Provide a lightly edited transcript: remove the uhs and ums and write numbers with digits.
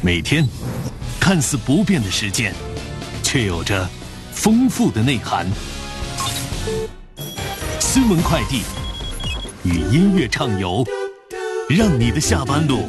每天看似不变的时间，却有着丰富的内涵。新闻快递与音乐畅游，让你的下班路